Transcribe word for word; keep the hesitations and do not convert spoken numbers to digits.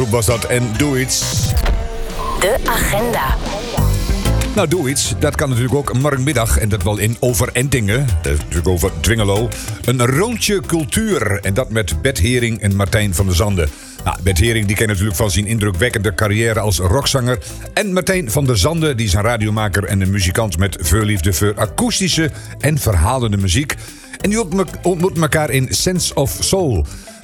Was dat en Doe Iets. De agenda. Nou, Doe Iets, dat kan natuurlijk ook morgenmiddag. En dat wel in Overentingen, dat is natuurlijk over Dwingelo. Een rondje cultuur. En dat met Bert Hering en Martijn van der Zanden. Nou, Bert Hering die ken natuurlijk van zijn indrukwekkende carrière als rockzanger. En Martijn van der Zanden, die is een radiomaker en een muzikant met veel liefde voor akoestische en verhalende muziek. En die ontmoeten elkaar in Sense of Soul.